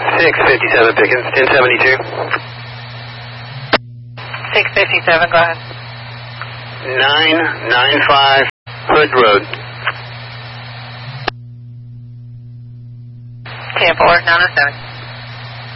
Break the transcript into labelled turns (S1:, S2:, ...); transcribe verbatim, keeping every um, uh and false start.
S1: six fifty-seven Pickens, ten seventy-two.
S2: six fifty-seven, go ahead.
S1: nine ninety-five Hood Road.
S2: ten four, nine oh seven.